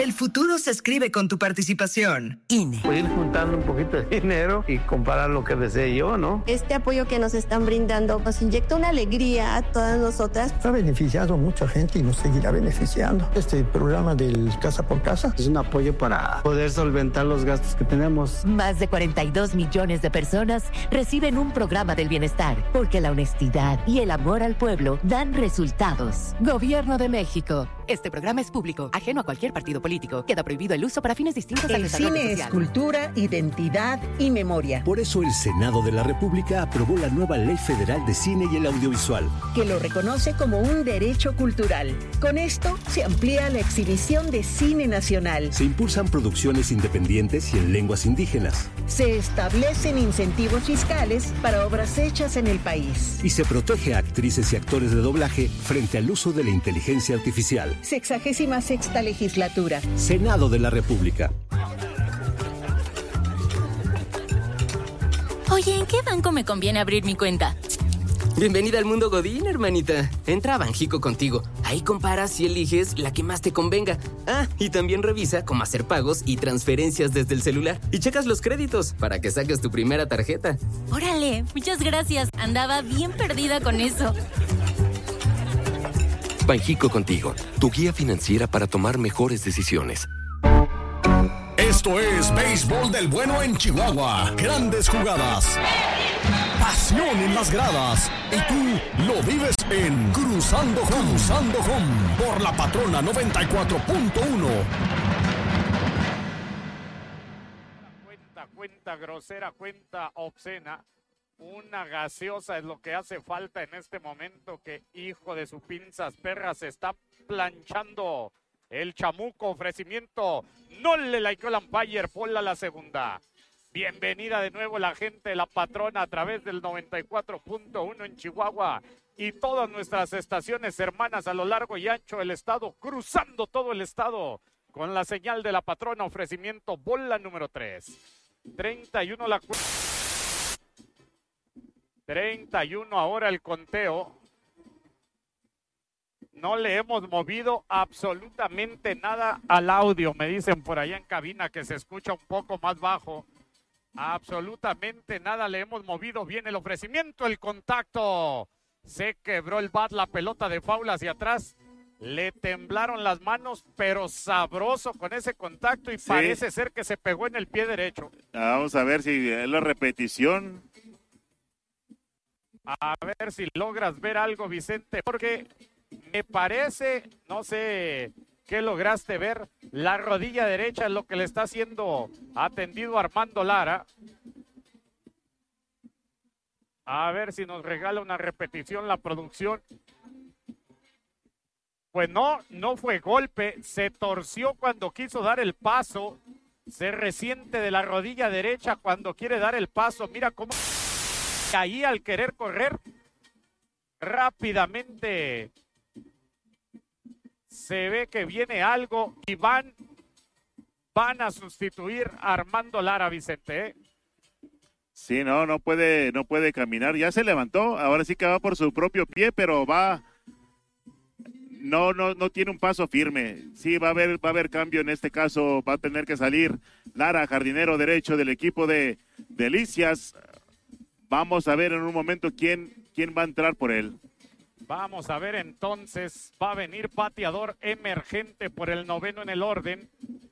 El futuro se escribe con tu participación. INE. Ir juntando un poquito de dinero y comparar lo que desee yo, ¿no? Este apoyo que nos están brindando nos inyecta una alegría a todas nosotras. Ha beneficiado a mucha gente y nos seguirá beneficiando. Este programa del Casa por Casa es un apoyo para poder solventar los gastos que tenemos. Más de 42 millones de personas reciben un programa del bienestar, porque la honestidad y el amor al pueblo dan resultados. Gobierno de México. Este programa es público, ajeno a cualquier partido político. Queda prohibido el uso para fines distintos al desarrollo social. El cine es cultura, identidad y memoria. Por eso el Senado de la República aprobó la nueva Ley Federal de Cine y el Audiovisual, que lo reconoce como un derecho cultural. Con esto se amplía la exhibición de cine nacional. Se impulsan producciones independientes y en lenguas indígenas. Se establecen incentivos fiscales para obras hechas en el país. Y se protege a actrices y actores de doblaje frente al uso de la inteligencia artificial. 66ª legislatura. Senado de la República. Oye, ¿en qué banco me conviene abrir mi cuenta? Bienvenida al mundo Godín, hermanita. Entra a Banjico Contigo. Ahí comparas y eliges la que más te convenga. Ah, y también revisa cómo hacer pagos y transferencias desde el celular. Y checas los créditos para que saques tu primera tarjeta. Órale, muchas gracias. Andaba bien perdida con eso. Banjico Contigo, tu guía financiera para tomar mejores decisiones. Esto es Béisbol del Bueno en Chihuahua. Grandes jugadas. Pasión en las gradas. Y tú lo vives en Cruzando Home por La Patrona 94.1. Cuenta grosera, cuenta obscena. Una gaseosa es lo que hace falta en este momento, que hijo de su pinzas perras se está planchando el chamuco. Ofrecimiento, no le likeó el umpire, ponla la segunda. Bienvenida de nuevo la gente de La Patrona a través del 94.1 en Chihuahua y todas nuestras estaciones hermanas a lo largo y ancho del estado, cruzando todo el estado con la señal de La Patrona. Ofrecimiento, bola número 3. 31 la 31 ahora el conteo. No le hemos movido absolutamente nada al audio. Me dicen por allá en cabina que se escucha un poco más bajo. Absolutamente nada le hemos movido. Viene el ofrecimiento, el contacto. Se quebró el bat, la pelota de foul hacia atrás. Le temblaron las manos, pero sabroso con ese contacto y sí, parece ser que se pegó en el pie derecho. Vamos a ver si es la repetición. A ver si logras ver algo, Vicente, porque me parece, no sé qué lograste ver, la rodilla derecha es lo que le está haciendo atendido Armando Lara. A ver si nos regala una repetición la producción. Pues no fue golpe, se torció cuando quiso dar el paso, se resiente de la rodilla derecha cuando quiere dar el paso. Mira cómo ahí al querer correr rápidamente se ve que viene algo y van a sustituir a Armando Lara, Vicente, ¿eh? Sí, no puede caminar, ya se levantó, ahora sí que va por su propio pie, pero va, no tiene un paso firme. Sí, va a haber cambio en este caso, va a tener que salir Lara, jardinero derecho del equipo de Delicias. Vamos a ver en un momento quién va a entrar por él. Vamos a ver entonces, va a venir bateador emergente por el noveno en el orden.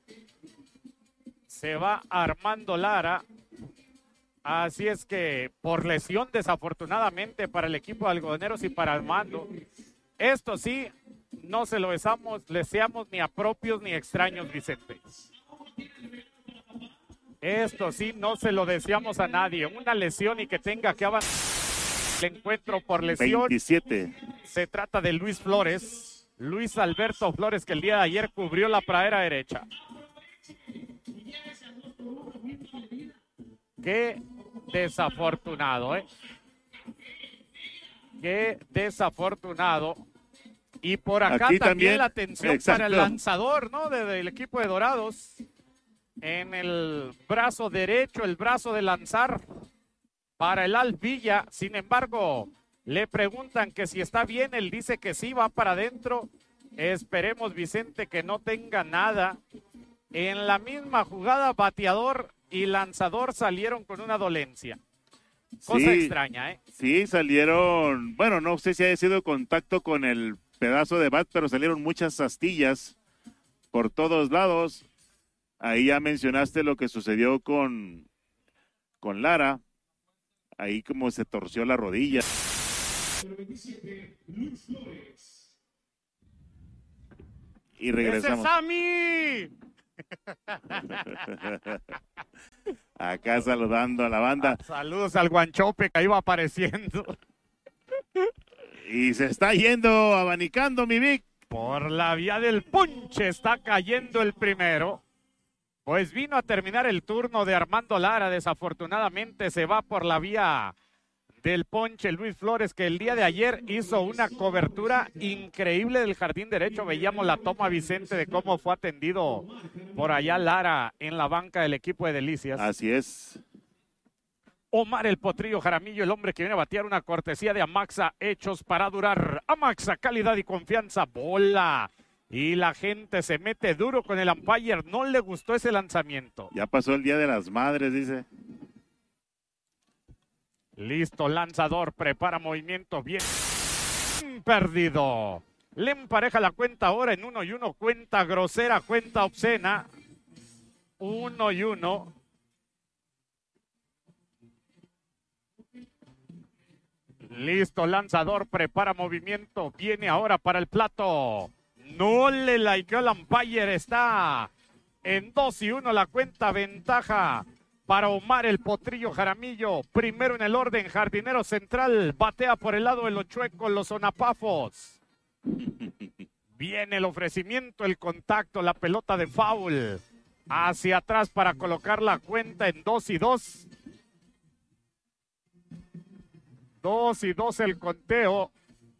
Se va Armando Lara. Así es que por lesión desafortunadamente para el equipo de algodoneros y para Armando. Esto sí, no se lo deseamos ni a propios ni extraños, Vicente. Esto sí, no se lo deseamos a nadie. Una lesión y que tenga que avanzar el encuentro por lesión. 27. Se trata de Luis Flores. Luis Alberto Flores, que el día de ayer cubrió la pradera derecha. Qué desafortunado, ¿eh? Qué desafortunado. Y por acá también la atención para el lanzador, ¿no? Del equipo de Dorados. En el brazo derecho, el brazo de lanzar para el Al Villa. Sin embargo, le preguntan que si está bien, él dice que sí, va para adentro. Esperemos, Vicente, que no tenga nada En la misma jugada, bateador y lanzador salieron con una dolencia. Cosa extraña, ¿eh? Sí, salieron, bueno, no sé si haya sido contacto con el pedazo de bat, pero salieron muchas astillas por todos lados. Ahí ya mencionaste lo que sucedió con Lara. Ahí como se torció la rodilla. Y regresamos. ¡Ese es Sammy! Acá saludando a la banda. Saludos al Guanchope que iba apareciendo. Y se está yendo, abanicando mi Vic. Por la vía del ponche está cayendo el primero. Pues vino a terminar el turno de Armando Lara. Desafortunadamente se va por la vía del ponche Luis Flores, que el día de ayer hizo una cobertura increíble del jardín derecho. Veíamos la toma, Vicente, de cómo fue atendido por allá Lara en la banca del equipo de Delicias. Así es. Omar el Potrillo Jaramillo, el hombre que viene a batear, una cortesía de Amaxa, hechos para durar. Amaxa, calidad y confianza. Bola. Y la gente se mete duro con el umpire. No le gustó ese lanzamiento. Ya pasó el Día de las Madres, dice. Listo, lanzador, prepara movimiento, bien perdido. Le empareja la cuenta ahora en 1-1, cuenta grosera, cuenta obscena. 1-1. Listo, lanzador, prepara movimiento, viene ahora para el plato. No le likeó el umpire, está en 2-1 la cuenta, ventaja para Omar el Potrillo Jaramillo. Primero en el orden, jardinero central, batea por el lado de los chuecos, los sonapafos. Viene el ofrecimiento, el contacto, la pelota de foul. Hacia atrás para colocar la cuenta en 2-2. 2-2 el conteo.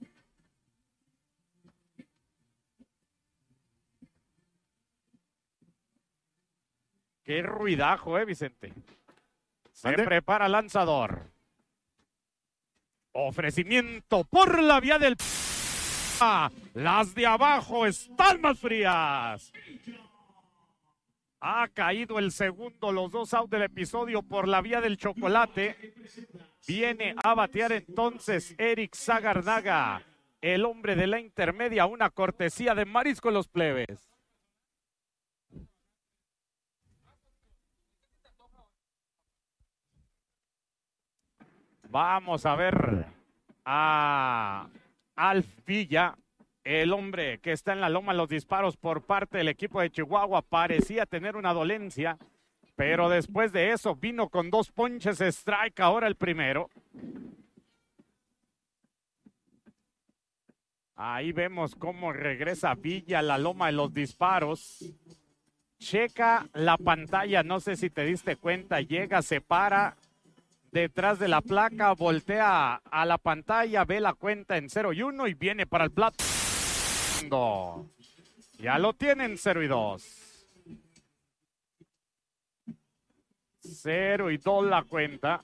Qué ruidajo, Vicente. Se prepara lanzador. Ofrecimiento por la vía del... Las de abajo están más frías. Ha caído el segundo, los dos out del episodio por la vía del chocolate. Viene a batear entonces Eric Zagarnaga, el hombre de la intermedia, una cortesía de Marisco Los Plebes. Vamos a ver a Alf Villa, el hombre que está en la loma. Los disparos por parte del equipo de Chihuahua, parecía tener una dolencia, pero después de eso vino con 2 ponches, strike ahora el primero. Ahí vemos cómo regresa Villa a la loma de los disparos. Checa la pantalla, no sé si te diste cuenta, llega, se para detrás de la placa, voltea a la pantalla, ve la cuenta en 0-1 y viene para el plato. Ya lo tienen 0-2. 0-2 la cuenta.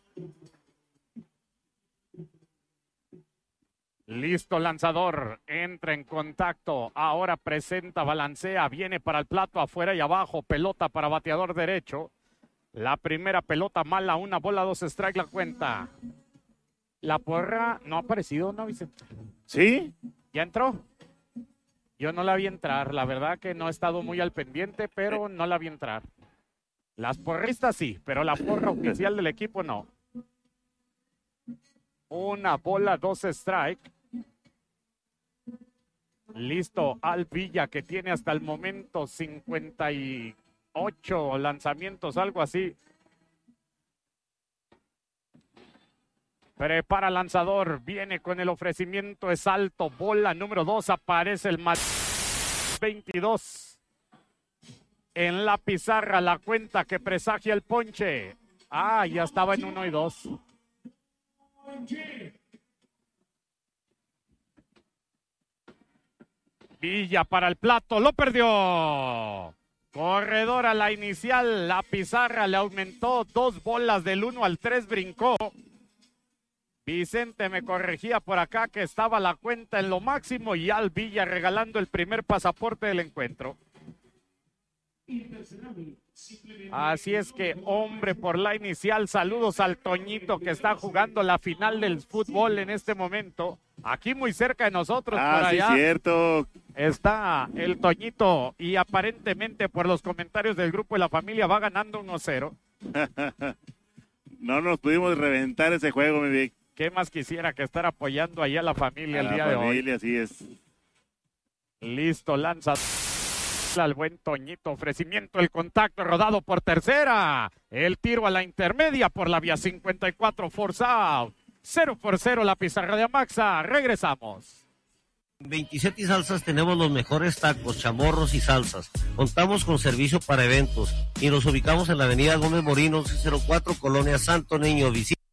Listo, lanzador, entra en contacto, ahora presenta, balancea, viene para el plato, afuera y abajo, pelota para bateador derecho. La primera pelota mala, 1 bola, 2 strike la cuenta. La porra no ha aparecido, ¿no, Vicente? ¿Sí? ¿Ya entró? Yo no la vi entrar, la verdad que no he estado muy al pendiente, pero no la vi entrar. Las porristas sí, pero la porra oficial del equipo no. 1 bola, 2 strike. Listo, Al Villa, que tiene hasta el momento 58 lanzamientos, algo así. Prepara lanzador, viene con el ofrecimiento, es alto, bola número 2, aparece el mal 22. En la pizarra, la cuenta que presagia el ponche. Ah, ya estaba en 1-2. Villa para el plato, lo perdió. Corredor a la inicial, la pizarra le aumentó 2 bolas, del 1 al 3 brincó. Vicente me corregía por acá que estaba la cuenta en lo máximo y Al Villa regalando el primer pasaporte del encuentro. Así es que, hombre, por la inicial, saludos al Toñito que está jugando la final del fútbol en este momento. Aquí muy cerca de nosotros, por allá. Sí, cierto. Está el Toñito y aparentemente por los comentarios del grupo de la familia va ganando 1-0. No nos pudimos reventar ese juego, mi Vic. ¿Qué más quisiera que estar apoyando ahí a la familia el día de hoy? La familia, así es. Listo, lanza al buen Toñito. Ofrecimiento, el contacto rodado por tercera. El tiro a la intermedia por la vía 54, force out. 0-0 la pizarra de Amaxa. Regresamos. 27 y Salsas tenemos los mejores tacos, chamorros y salsas. Contamos con servicio para eventos y nos ubicamos en la avenida Gómez Morín 1104, Colonia Santo Niño.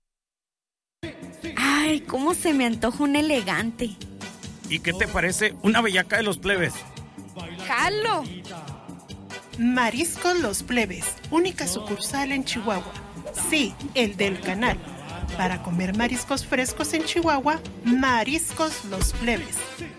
Ay, cómo se me antoja un elegante. ¿Y qué te parece una bellaca de los plebes? ¡Jalo! Mariscos Los Plebes, única sucursal en Chihuahua. Sí, el del canal. Para comer mariscos frescos en Chihuahua, Mariscos Los Plebes.